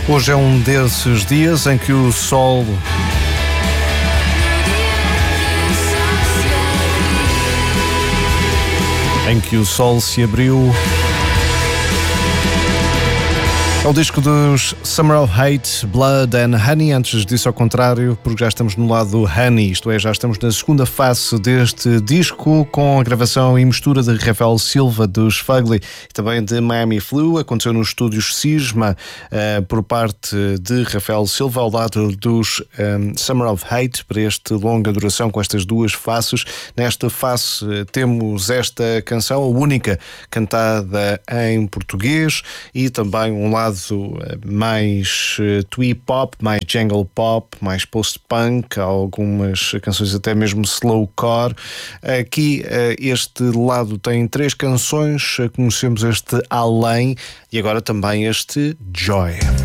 Hoje é um desses dias em que o sol se abriu. É o disco dos Summer of Hate, Blood and Honey. Antes disso, ao contrário, porque já estamos no lado do Honey, isto é, já estamos na segunda face deste disco, com a gravação e mistura de Rafael Silva, dos Fugly, e também de Miami Flu. Aconteceu nos estúdios Cisma, por parte de Rafael Silva, ao lado dos Summer of Hate, para este longa duração, com estas duas faces. Nesta face temos esta canção, a única cantada em português, e também um lado mais twee pop, mais jungle pop, mais post-punk, algumas canções até mesmo slowcore. Aqui este lado tem 3 canções, conhecemos este Além e agora também este Joy.